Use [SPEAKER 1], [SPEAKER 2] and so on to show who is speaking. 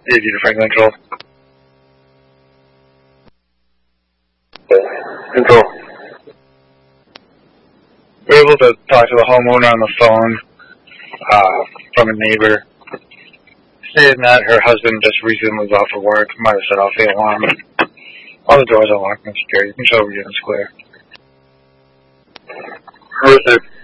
[SPEAKER 1] Easy to Franklin Control. Control. We were able to talk to the homeowner on the phone from a neighbor, saying that her husband just recently was off of work, might have set off the alarm. All the doors are locked and secure. You can show we're in the square. Who is it?